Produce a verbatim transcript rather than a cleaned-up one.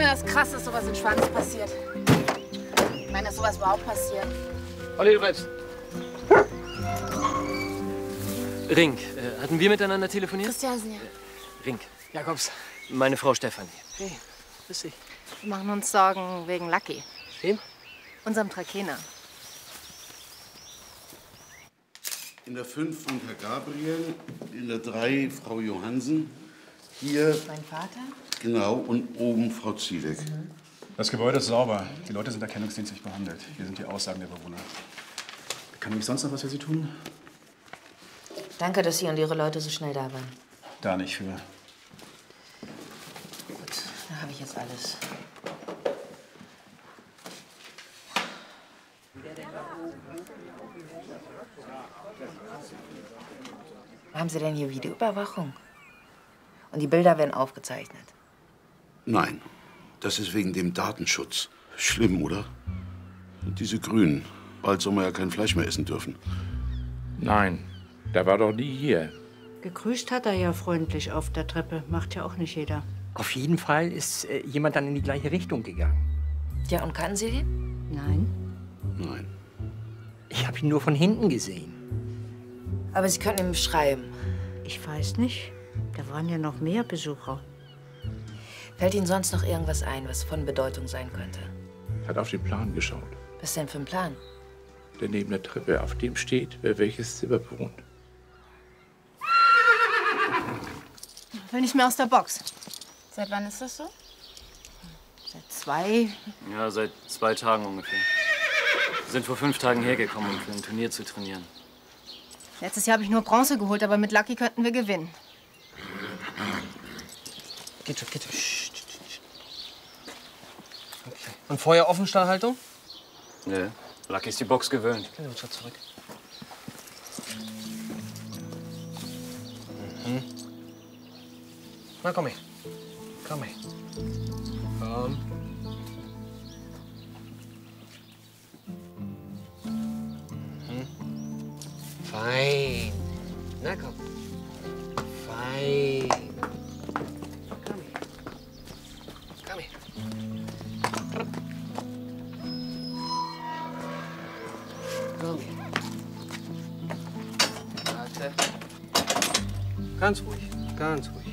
finde das krass, dass sowas in Schwanz passiert. Ich meine, dass sowas überhaupt passiert. Olli, du bleibst. Ring, äh, hatten wir miteinander telefoniert? Christiansen, ja. Äh, Ring. Jakobs. Meine Frau Stefanie. Hey, grüß dich. Wir machen uns Sorgen wegen Lucky. Wem? Unserem Trakehner. In der fünf wohnt Herr Gabriel, in der drei Frau Johansen, hier... Mein Vater? Genau, und oben Frau Zielek. Mhm. Das Gebäude ist sauber. Die Leute sind erkennungsdienstlich behandelt. Hier sind die Aussagen der Bewohner. Kann ich sonst noch was für Sie tun? Danke, dass Sie und Ihre Leute so schnell da waren. Da nicht für. Gut, da habe ich jetzt alles. Haben Sie denn hier Videoüberwachung? Und die Bilder werden aufgezeichnet? Nein, das ist wegen dem Datenschutz. Schlimm, oder? Diese Grünen. Bald soll man ja kein Fleisch mehr essen dürfen. Nein, der war doch nie hier. Gegrüßt hat er ja freundlich auf der Treppe. Macht ja auch nicht jeder. Auf jeden Fall ist äh, jemand dann in die gleiche Richtung gegangen. Ja, und kannten Sie den? Nein. Nein. Ich habe ihn nur von hinten gesehen. Aber Sie können ihn beschreiben. Ich weiß nicht. Da waren ja noch mehr Besucher. Fällt Ihnen sonst noch irgendwas ein, was von Bedeutung sein könnte? Hat auf den Plan geschaut. Was denn für ein Plan? Der neben der Treppe, auf dem steht, wer welches Zimmer bewohnt. Will nicht mehr aus der Box. Seit wann ist das so? Seit zwei. Ja, seit zwei Tagen ungefähr. Wir sind vor fünf Tagen hergekommen, um für ein Turnier zu trainieren. Letztes Jahr habe ich nur Bronze geholt, aber mit Lucky könnten wir gewinnen. Geht schon, geht schon. Okay. Und vorher Offenstallhaltung? Nee, Lucky ist die Box gewöhnt. Geh einen Schritt zurück. Mhm. Na, komm her. Komm her. Komm. Mhm. Fein. Na, komm. Fein. Komm her. Komm her. Komm her. Warte. Ganz ruhig, ganz ruhig.